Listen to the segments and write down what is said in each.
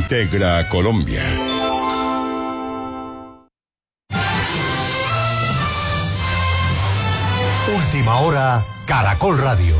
integra Colombia. Última hora, Caracol Radio.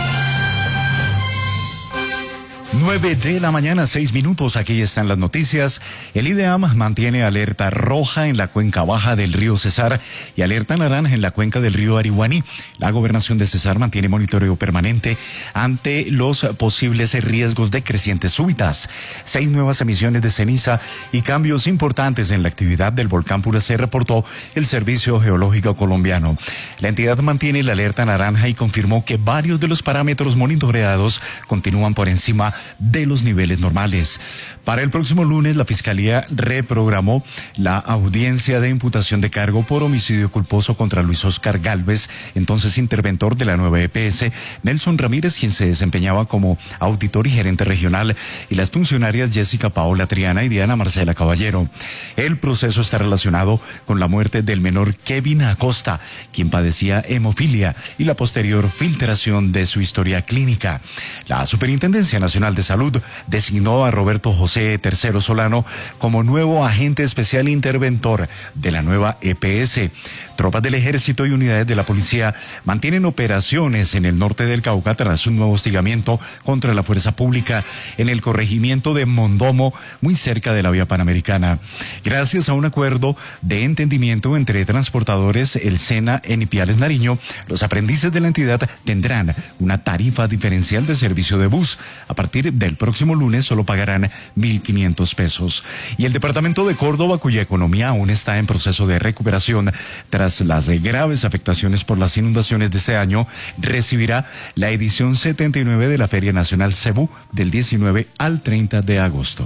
9:00 a.m, 6 minutos. Aquí están las noticias. El IDEAM mantiene alerta roja en la cuenca baja del río Cesar y alerta naranja en la cuenca del río Ariguaní. La gobernación de Cesar mantiene monitoreo permanente ante los posibles riesgos de crecientes súbitas. 6 nuevas emisiones de ceniza y cambios importantes en la actividad del volcán Puracé, reportó el Servicio Geológico Colombiano. La entidad mantiene la alerta naranja y confirmó que varios de los parámetros monitoreados continúan por encima de los niveles normales. Para el próximo lunes, la Fiscalía reprogramó la audiencia de imputación de cargo por homicidio culposo contra Luis Oscar Gálvez, entonces interventor de la nueva EPS, Nelson Ramírez, quien se desempeñaba como auditor y gerente regional, y las funcionarias Jessica Paola Triana y Diana Marcela Caballero. El proceso está relacionado con la muerte del menor Kevin Acosta, quien padecía hemofilia, y la posterior filtración de su historia clínica. La Superintendencia Nacional de Salud designó a Roberto José III Solano como nuevo agente especial interventor de la nueva EPS. Tropas del Ejército y unidades de la Policía mantienen operaciones en el norte del Cauca tras un nuevo hostigamiento contra la fuerza pública en el corregimiento de Mondomo, muy cerca de la vía Panamericana. Gracias a un acuerdo de entendimiento entre transportadores, el SENA en Ipiales, Nariño, los aprendices de la entidad tendrán una tarifa diferencial de servicio de bus. A partir del próximo lunes solo pagarán 1.500 pesos. Y el departamento de Córdoba, cuya economía aún está en proceso de recuperación tras las graves afectaciones por las inundaciones de este año, recibirá la edición 79 de la Feria Nacional Cebú del 19 al 30 de agosto.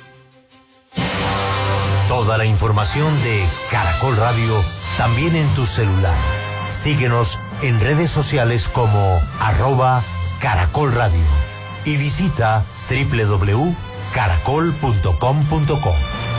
Toda la información de Caracol Radio también en tu celular. Síguenos en redes sociales como @Caracol Radio y visita www.caracol.com.co.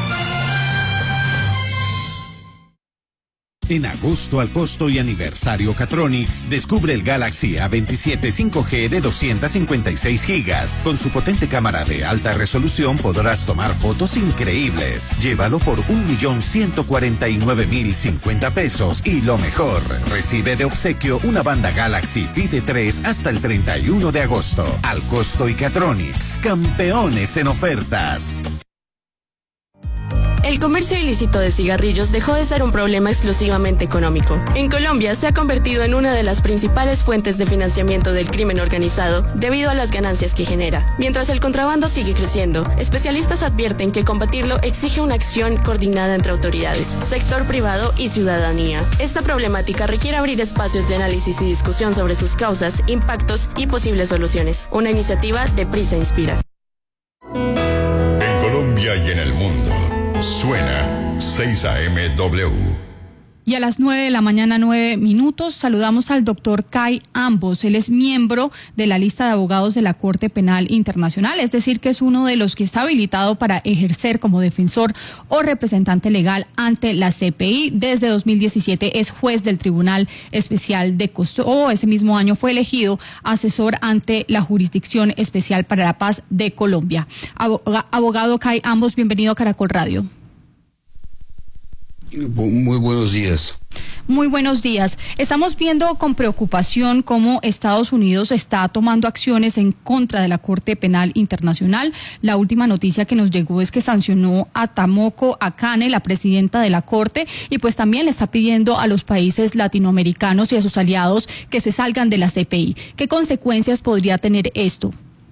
En agosto al costo y aniversario Catronics, descubre el Galaxy A27 5G de 256 gigas. Con su potente cámara de alta resolución podrás tomar fotos increíbles. Llévalo por 1.149.050 pesos y lo mejor, recibe de obsequio una banda Galaxy Pide 3 hasta el 31 de agosto. Al costo y Catronics, campeones en ofertas. El comercio ilícito de cigarrillos dejó de ser un problema exclusivamente económico. En Colombia se ha convertido en una de las principales fuentes de financiamiento del crimen organizado debido a las ganancias que genera. Mientras el contrabando sigue creciendo, especialistas advierten que combatirlo exige una acción coordinada entre autoridades, sector privado y ciudadanía. Esta problemática requiere abrir espacios de análisis y discusión sobre sus causas, impactos y posibles soluciones. Una iniciativa de Prisa Inspira. En Colombia y en el mundo. Suena 6 AMW. Y a las 9:00 a.m, 9 minutos, saludamos al doctor Kai Ambos. Él es miembro de la lista de abogados de la Corte Penal Internacional, es decir, que es uno de los que está habilitado para ejercer como defensor o representante legal ante la CPI. Desde 2017 es juez del Tribunal Especial de Costó. Ese mismo año fue elegido asesor ante la Jurisdicción Especial para la Paz de Colombia. Abogado Kai Ambos, bienvenido a Caracol Radio. Muy buenos días. Muy buenos días. Estamos viendo con preocupación cómo Estados Unidos está tomando acciones en contra de la Corte Penal Internacional. La última noticia que nos llegó es que sancionó a Tomoko Akane, la presidenta de la Corte, y pues también le está pidiendo a los países latinoamericanos y a sus aliados que se salgan de la CPI. ¿Qué consecuencias podría tener esto?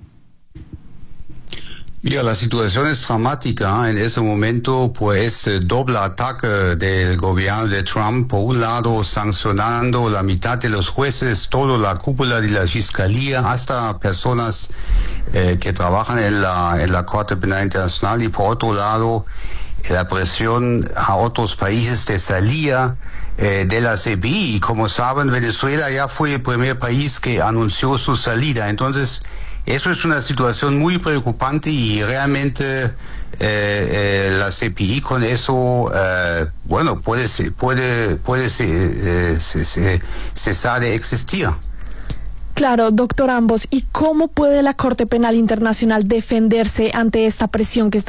Mira, la situación es dramática en ese momento por este doble ataque del gobierno de Trump. Por un lado, sancionando la mitad de los jueces, toda la cúpula de la fiscalía, hasta personas que trabajan en la Corte Penal Internacional. Y por otro lado, la presión a otros países de salida de la CPI. Y como saben, Venezuela ya fue el primer país que anunció su salida. Entonces, eso es una situación muy preocupante y realmente la CPI con eso, puede cesar de existir. Claro, doctor Ambos, ¿y cómo puede la Corte Penal Internacional defenderse ante esta presión que está